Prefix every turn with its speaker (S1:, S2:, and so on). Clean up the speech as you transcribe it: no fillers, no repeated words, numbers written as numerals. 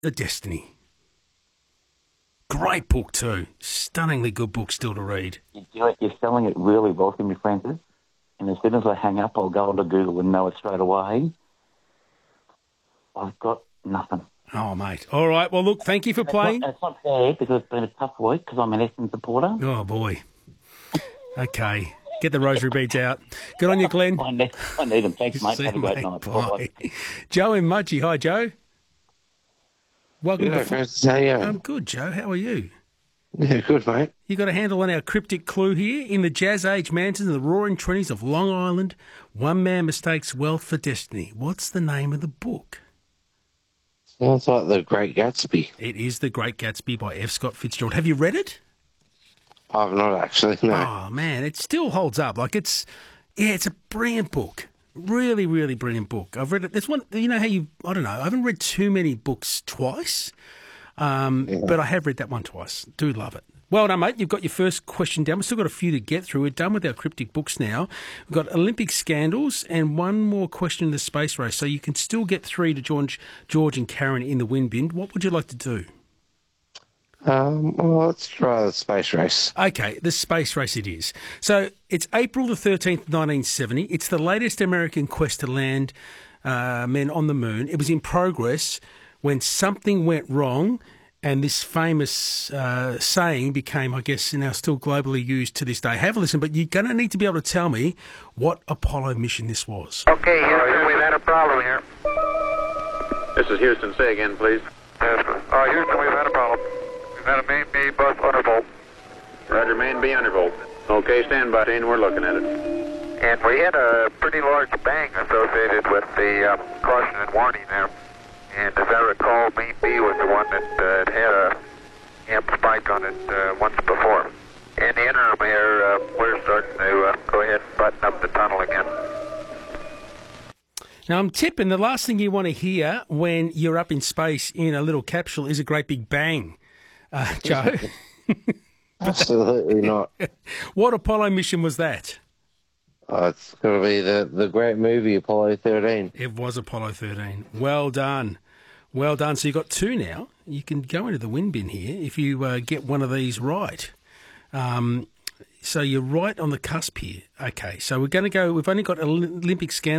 S1: of Destiny. Great book too. Stunningly good book still to read.
S2: You're selling it really well to me, Francis. And as soon as I hang up, I'll go onto Google and know it straight away. I've got nothing.
S1: Oh, mate. All right. Well, look, thank you for playing.
S2: It's not fair because it's been a tough week because I'm an Essendon supporter.
S1: Oh, boy. Okay. Get the rosary beads out. Good on you, Glenn.
S2: I need them. Thanks, mate. Have a great night.
S1: Bye. Joe in Mudgee. Hi, Joe. Welcome to
S3: Francis. How are you?
S1: I'm good, Joe. How are you?
S3: Yeah, good, mate.
S1: You got a handle on our cryptic clue here. In the Jazz Age mountains and the roaring twenties of Long Island, one man mistakes wealth for destiny. What's the name of the book?
S3: Sounds like The Great Gatsby.
S1: It is The Great Gatsby by F. Scott Fitzgerald. Have you read it?
S3: I've not actually, no.
S1: Oh, man, it still holds up. Like, it's a brilliant book. Really, really brilliant book. I've read it. There's one, you know how I don't know, I haven't read too many books twice, but I have read that one twice. Do love it. Well done, mate. You've got your first question down. We've still got a few to get through. We're done with our cryptic books now. We've got Olympic scandals and one more question in the space race. So you can still get three to George and Karen in the win bin. What would you like to do?
S3: Well, let's try the space race.
S1: Okay, the space race it is. So it's April the 13th, 1970. It's the latest American quest to land men on the moon. It was in progress when something went wrong, and this famous saying became, I guess, now still globally used to this day. Have a listen, but you're going to need to be able to tell me what Apollo mission this was.
S4: Okay, Houston, we've had a problem here.
S5: This is Houston. Say again, please.
S4: Yes, Houston, we've had a problem. We've had a main B bus undervolt.
S5: Roger, main B undervolt. Okay, stand by, Dean. We're looking at it.
S4: And we had a pretty large bang associated with the caution and warning there. And as I recall, main B was the one that had a amp spike on it once before. In the interim here, we're starting to go ahead and button up the tunnel again.
S1: Now, I'm tipping the last thing you want to hear when you're up in space in a little capsule is a great big bang, Joe.
S3: Absolutely not.
S1: What Apollo mission was that?
S3: It's going to be the great movie, Apollo 13.
S1: It was Apollo 13. Well done. Well done. So you've got two now. You can go into the win bin here if you get one of these right. So you're right on the cusp here. Okay, so we're going to go, we've only got Olympic scandal.